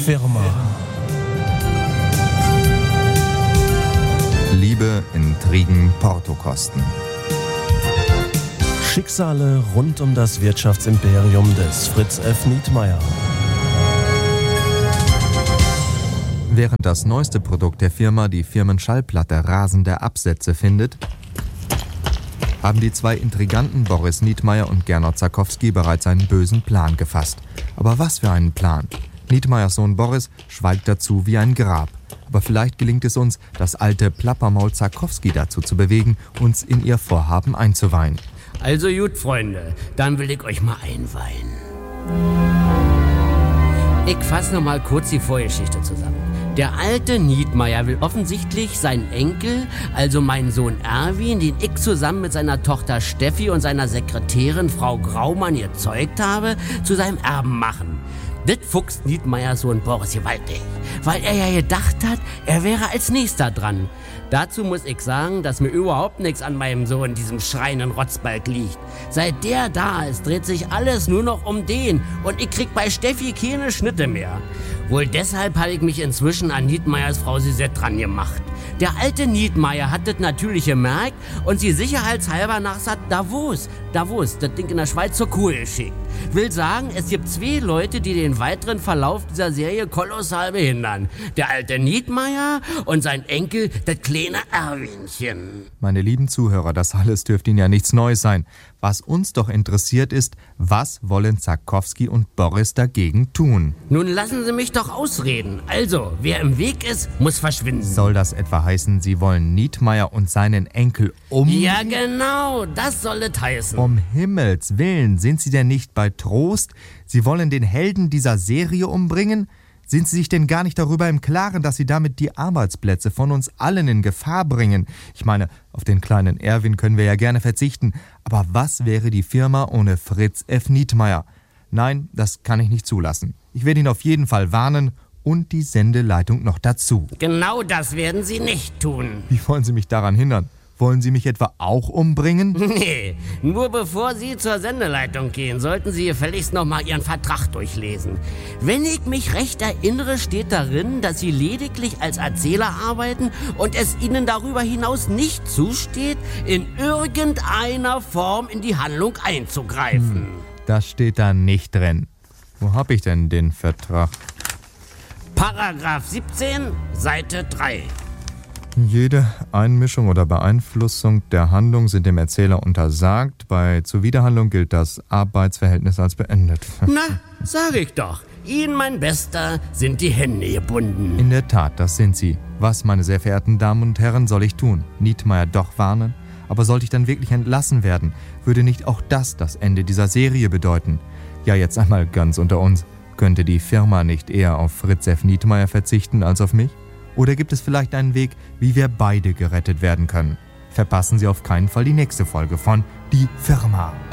Firma. Liebe, Intrigen, Portokosten. Schicksale rund um das Wirtschaftsimperium des Fritz F. Nietmeyer. Während das neueste Produkt der Firma, die Firmenschallplatte, rasende Absätze findet, haben die zwei Intriganten Boris Nietmeyer und Gernot Zakowski bereits einen bösen Plan gefasst. Aber was für einen Plan? Nietmeyers Sohn Boris schweigt dazu wie ein Grab. Aber vielleicht gelingt es uns, das alte Plappermaul Zakowski dazu zu bewegen, uns in ihr Vorhaben einzuweihen. Also gut, Freunde, dann will ich euch mal einweihen. Ich fasse noch mal kurz die Vorgeschichte zusammen. Der alte Nietmeyer will offensichtlich seinen Enkel, also meinen Sohn Erwin, den ich zusammen mit seiner Tochter Steffi und seiner Sekretärin Frau Graumann gezeugt habe, zu seinem Erben machen. Das fuchst Nietmeyers Sohn Boris gewaltig, weil er ja gedacht hat, er wäre als Nächster dran. Dazu muss ich sagen, dass mir überhaupt nichts an meinem Sohn, diesem schreienden Rotzbalg, liegt. Seit der da ist, dreht sich alles nur noch um den und ich krieg bei Steffi keine Schnitte mehr. Wohl deshalb habe ich mich inzwischen an Nietmeyers Frau Suzette dran gemacht. Der alte Nietmeyer hat das natürlich gemerkt und sie sicherheitshalber nach Davos, das Ding in der Schweiz, zur Kur geschickt. Will sagen, es gibt zwei Leute, die den weiteren Verlauf dieser Serie kolossal behindern. Der alte Nietmeyer und sein Enkel, das kleine Erwinchen. Meine lieben Zuhörer, das alles dürfte Ihnen ja nichts Neues sein. Was uns doch interessiert ist, was wollen Zakowski und Boris dagegen tun? Nun lassen Sie mich doch ausreden. Also, wer im Weg ist, muss verschwinden. Soll das etwa heißen, Sie wollen Nietmeyer und seinen Enkel umbringen? Ja, genau, das soll es heißen. Um Himmels Willen, sind Sie denn nicht bei Trost? Sie wollen den Helden dieser Serie umbringen? Sind Sie sich denn gar nicht darüber im Klaren, dass Sie damit die Arbeitsplätze von uns allen in Gefahr bringen? Ich meine, auf den kleinen Erwin können wir ja gerne verzichten. Aber was wäre die Firma ohne Fritz F. Nietmeyer? Nein, das kann ich nicht zulassen. Ich werde ihn auf jeden Fall warnen und die Sendeleitung noch dazu. Genau das werden Sie nicht tun. Wie wollen Sie mich daran hindern? Wollen Sie mich etwa auch umbringen? Nee, nur bevor Sie zur Sendeleitung gehen, sollten Sie gefälligst noch mal Ihren Vertrag durchlesen. Wenn ich mich recht erinnere, steht darin, dass Sie lediglich als Erzähler arbeiten und es Ihnen darüber hinaus nicht zusteht, in irgendeiner Form in die Handlung einzugreifen. Das steht da nicht drin. Wo hab ich denn den Vertrag? Paragraph 17, Seite 3. Jede Einmischung oder Beeinflussung der Handlung sind dem Erzähler untersagt. Bei Zuwiderhandlung gilt das Arbeitsverhältnis als beendet. Na, sag ich doch. Ihnen, mein Bester, sind die Hände gebunden. In der Tat, das sind sie. Was, meine sehr verehrten Damen und Herren, soll ich tun? Nietmeyer doch warnen? Aber sollte ich dann wirklich entlassen werden, würde nicht auch das Ende dieser Serie bedeuten? Ja, jetzt einmal ganz unter uns. Könnte die Firma nicht eher auf Fritz F. Nietmeyer verzichten als auf mich? Oder gibt es vielleicht einen Weg, wie wir beide gerettet werden können? Verpassen Sie auf keinen Fall die nächste Folge von Die Firma.